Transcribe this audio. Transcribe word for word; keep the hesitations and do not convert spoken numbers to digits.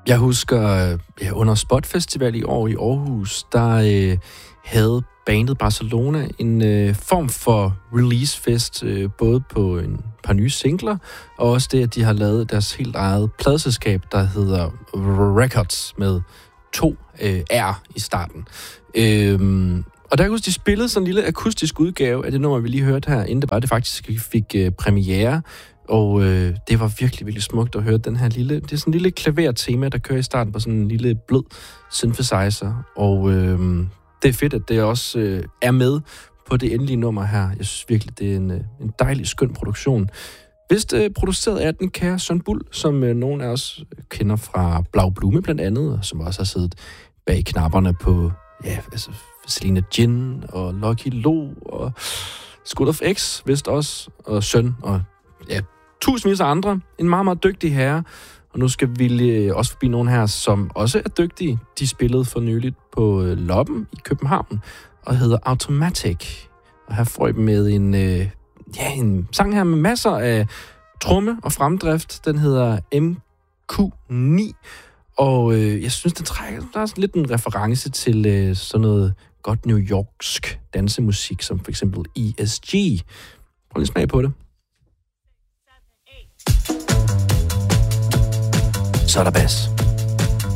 Jeg husker, ja, under Spot Festival i år i Aarhus, der øh, havde bandet Barcelona en øh, form for releasefest, øh, både på en par nye singler, og også det, at de har lavet deres helt eget pladeselskab, der hedder Records, med to øh, R i starten. Øhm, og der kan jeg huske, de spillede sådan en lille akustisk udgave af det nummer, vi lige hørte her, inden det var det faktisk fik øh, premiere. Og øh, det var virkelig, virkelig smukt at høre den her lille... Det er sådan en lille klavertema, der kører i starten på sådan en lille blød synthesizer. Og øh, det er fedt, at det også øh, er med på det endelige nummer her. Jeg synes virkelig, det er en, en dejlig, skøn produktion. Vist øh, produceret af den kære Søren Bull, som øh, nogen af os kender fra Blau Blume blandt andet, og som også har siddet bag knapperne på ja, altså Selena Gin og Lucky Lo og School of X, vist også, og Søn og ja, tusindvis af andre. En meget, meget dygtig herre. Og nu skal vi øh, også forbi nogen her, som også er dygtige. De spillede for nyligt på øh, Loppen i København og hedder Automatic. Og her får I dem med en, øh, ja, en sang her med masser af tromme og fremdrift. Den hedder M Q ni. Og øh, jeg synes, den trækker, der er lidt en reference til øh, sådan noget godt New Yorksk dansemusik, som for eksempel E S G. Prøv lige smag på det. Så er der bas.